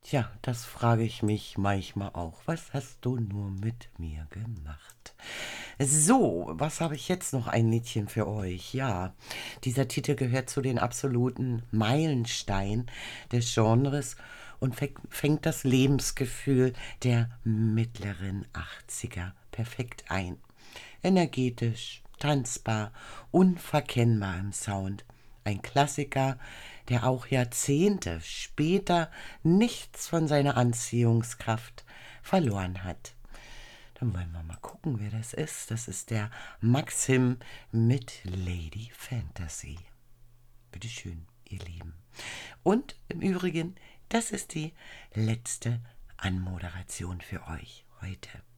Ja, das frage ich mich manchmal auch. Was hast du nur mit mir gemacht? So, was habe ich jetzt noch ein Liedchen für euch? Ja, dieser Titel gehört zu den absoluten Meilensteinen des Genres und fängt das Lebensgefühl der mittleren 80er perfekt ein. Energetisch, tanzbar, unverkennbar im Sound. Ein Klassiker, der auch Jahrzehnte später nichts von seiner Anziehungskraft verloren hat. Dann wollen wir mal gucken, wer das ist. Das ist der Maxim mit Lady Fantasy. Bitteschön, ihr Lieben. Und im Übrigen, das ist die letzte Anmoderation für euch heute.